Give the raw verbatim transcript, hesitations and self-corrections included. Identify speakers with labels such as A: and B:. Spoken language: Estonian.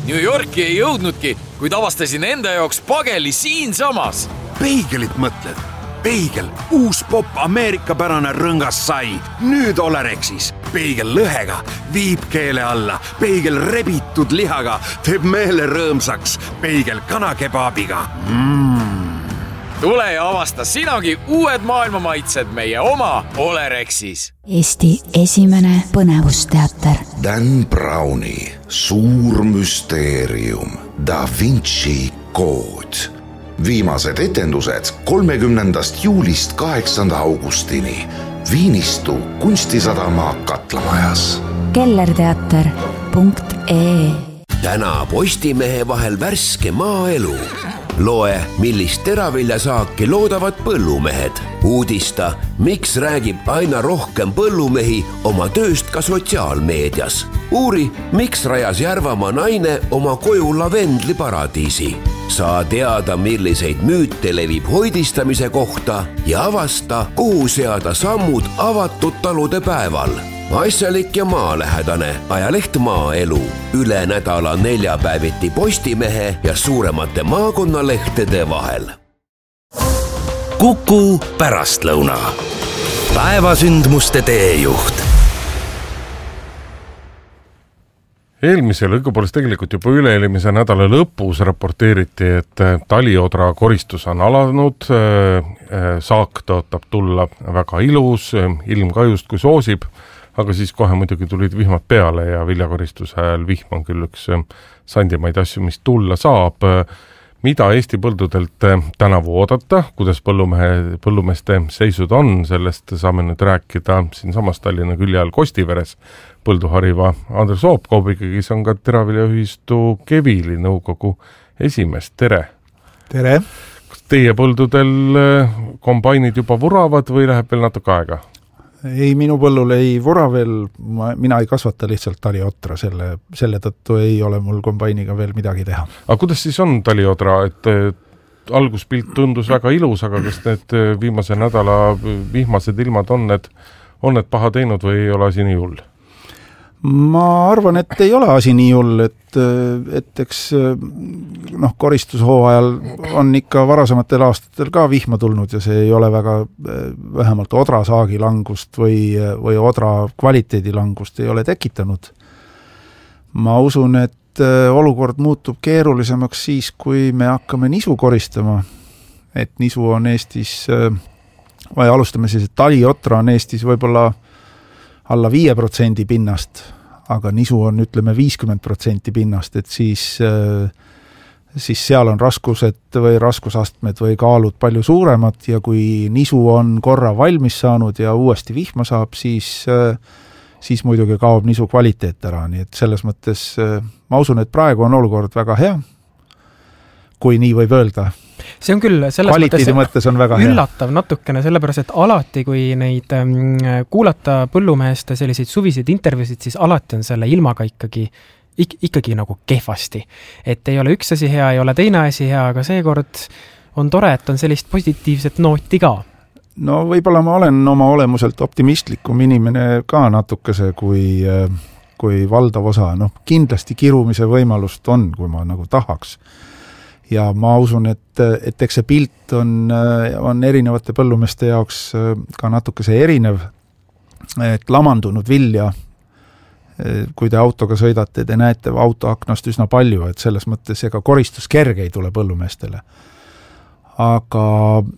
A: New Yorki ei jõudnudki, kuid avastasin enda jaoks pageli siinsamas.
B: Peigelit mõtled? Peigel, uus pop Ameerika-pärane rõngas sai. Nüüd Olerexis. Peigel lõhega, viib keele alla. Peigel rebitud lihaga, teeb meele rõõmsaks. Peigel kanakebaabiga. Mm.
A: Tule ja avasta sinagi uued maailmamaitsed meie oma Olerexis.
C: Eesti esimene põnevusteater.
D: Dan Browni suur müsteerium. Da Vinci kood. Viimased etendused kolmekümnendast juulist kaheksanda augustini Viinistu kunstisadama Katlamajas.
C: kellerteater punkt ee
E: Täna Postimehe vahel värske maaelu. Loe, millist teraviljasaaki loodavad põllumehed. Uudista, miks räägib aina rohkem põllumehi oma tööst ka sotsiaalmeedias. Uuri, miks rajas Järvamaa naine oma koju lavendliparadiisi. Saa teada, milliseid müüte levib hoidistamise kohta ja avasta, kuhu seada sammud avatud talude päeval. Asjalik ja maalähedane ajaleht Maaelu. Üle nädala neljapäeviti Postimehe ja suuremate maakonnalehtede vahel.
F: Kuku pärastlõuna. Päevasündmuste teejuht.
G: Eelmisel õigupoolest tegelikult juba üle-eelmise nädala lõpus raporteeriti, et taliodra koristus on alanud, saak tõotab tulla väga ilus, ilm ka justkui soosib, aga siis kohe muidugi tulid vihmad peale ja viljakoristuse ajal vihm on küll üks sandimaid asju, mis tulla saab. Mida Eesti põldudelt tänavu oodata, kuidas põllumehe, põllumeeste seisud on, sellest saame nüüd rääkida siin samas Tallinna külje all Kostiveres. Põlduhariva Andres Oopkoop ikkagi on ka Teraviljaühistu Kevili nõukogu esimees. Tere!
H: Tere!
G: Kas teie põldudel kombainid juba vuravad või läheb veel natuke aega?
H: Ei, minu põllul ei vura veel, ma, mina ei kasvata lihtsalt taliotra, selle, selle tõttu ei ole mul kombainiga veel midagi teha.
G: Aga kuidas siis on taliodra, et alguspilt tundus väga ilus, aga kas need viimase nädala vihmased ilmad on need, on need paha teinud või ei ole asi nii hull?
H: Ma arvan, et ei ole asi nii hull, et, et eks noh, koristushooajal on ikka varasematel aastatel ka vihma tulnud ja see ei ole väga vähemalt odra saagi langust või, või odra kvaliteedi langust ei ole tekitanud. Ma usun, et olukord muutub keerulisemaks siis, kui me hakkame nisu koristama. Et nisu on Eestis, või alustame siis, et taliotra on Eestis võib-olla alla viie protsendi pinnast, aga nisu on, ütleme, viiskümmend protsenti pinnast, et siis, siis seal on raskused või raskusastmed või kaalud palju suuremad ja kui nisu on korra valmis saanud ja uuesti vihma saab, siis, siis muidugi kaob nisu kvaliteet ära, nii et selles mõttes ma usun, et praegu on olukord väga hea, kui nii võib öelda.
I: See on küll selles mõttes,
H: mõttes on väga
I: üllatav hea. Natukene, sellepärast, et alati, kui neid kuulata põllumeheste selliseid suviseid intervjuusid, siis alati on selle ilmaga ikkagi, ik- ikkagi nagu kehvasti. Et ei ole üks asi hea, ei ole teine asi hea, aga seekord on tore, et on sellist positiivset nooti ka.
H: No võib-olla ma olen oma olemuselt optimistlikum inimene ka natukese kui, kui valdav osa. No, kindlasti kirumise võimalust on, kui ma nagu tahaks. Ja ma usun, et, et eks see pilt on, on erinevate põllumeste jaoks ka natukese erinev, et lamandunud vilja, kui te autoga sõidate, te näete autoaknast üsna palju, et selles mõttes ega koristus kerge ei tule põllumeestele. Aga